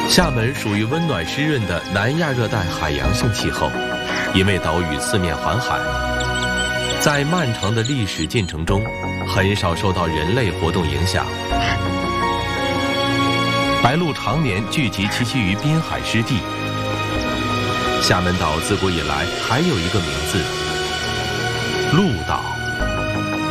厦门属于温暖湿润的南亚热带海洋性气候，因为岛屿四面环海，在漫长的历史进程中，很少受到人类活动影响。白鹭常年聚集栖息于滨海湿地。厦门岛自古以来还有一个名字——鹭岛。